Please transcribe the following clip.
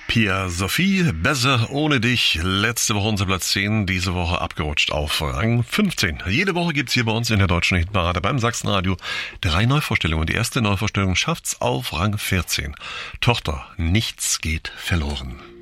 Pia Sophie, besser ohne dich. Letzte Woche unser Platz 10, diese Woche abgerutscht auf Rang 15. Jede Woche gibt's hier bei uns in der Deutschen Hitparade beim Sachsenradio 3 Neuvorstellungen. Die erste Neuvorstellung schafft's auf Rang 14. Tochter, nichts geht verloren.